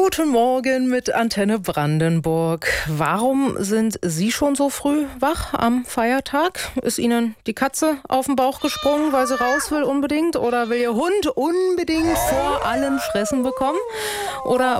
Guten Morgen mit Antenne Brandenburg. Warum sind Sie schon so früh wach am Feiertag? Ist Ihnen die Katze auf den Bauch gesprungen, weil sie raus will unbedingt? Oder will Ihr Hund unbedingt vor allen fressen bekommen? Oder